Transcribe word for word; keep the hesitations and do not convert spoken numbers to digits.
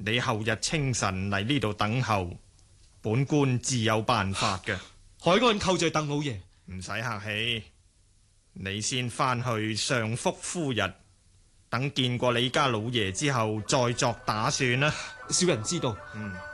你後日清晨嚟呢度等候，本官自有辦法嘅。 海安叩謝鄧老爺。 唔使客氣，你先返去上福夫人，等見過你家老爺之後再作打算啦。 小人知道。 嗯。